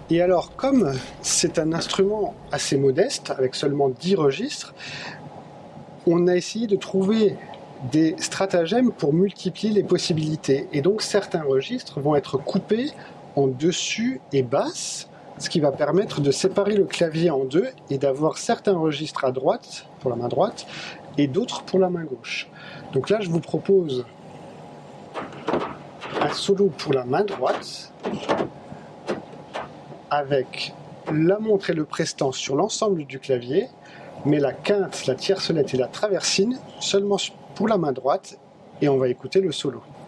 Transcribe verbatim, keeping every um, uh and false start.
Et alors, comme c'est un instrument assez modeste, avec seulement dix registres, on a essayé de trouver des stratagèmes pour multiplier les possibilités. Et donc, certains registres vont être coupés en dessus et basse, ce qui va permettre de séparer le clavier en deux et d'avoir certains registres à droite, pour la main droite, et d'autres pour la main gauche. Donc là, je vous propose un solo pour la main droite, avec la montre et le prestant sur l'ensemble du clavier, mais la quinte, la tiercelette et la traversine seulement pour la main droite, et on va écouter le solo.